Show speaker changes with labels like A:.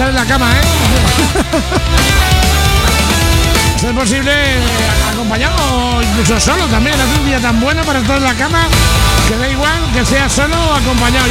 A: estar en la cama, ¿eh? Es posible acompañado o incluso solo también. Hace un día tan bueno para estar en la cama que da igual que sea solo o acompañado.